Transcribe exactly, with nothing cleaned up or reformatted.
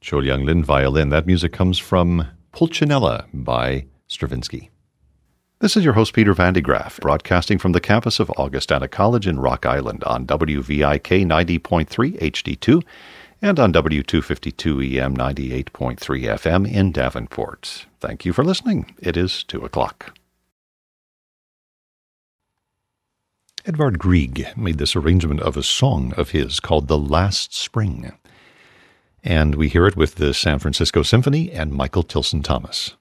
Cho Young Lin violin. That music comes from Pulcinella by Stravinsky. This is your host, Peter Van de Graaff, broadcasting from the campus of Augustana College in Rock Island on W V I K ninety point three H D two and on W two fifty-two E M ninety-eight point three F M in Davenport. Thank you for listening. It is two o'clock. Edvard Grieg made this arrangement of a song of his called The Last Spring, and we hear it with the San Francisco Symphony and Michael Tilson Thomas.